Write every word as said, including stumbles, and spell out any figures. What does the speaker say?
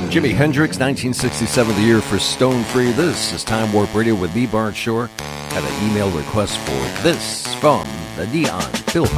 Jimi Hendrix, nineteen sixty-seven, the year for Stone Free. This is Time Warp Radio with me, Bart Shore. Had an email request for this from the Neon Philharmonic.